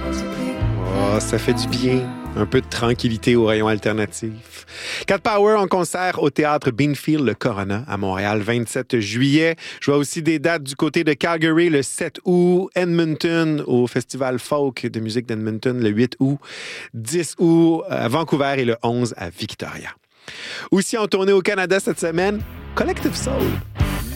Oh, ça fait du bien. Un peu de tranquillité au rayon alternatif. Cat Power en concert au théâtre Beanfield, le Corona, à Montréal, 27 juillet. Je vois aussi des dates du côté de Calgary, le 7 août, Edmonton, au Festival Folk de musique d'Edmonton, le 8 août, 10 août à Vancouver et le 11 à Victoria. Aussi en tournée au Canada cette semaine, Collective Soul.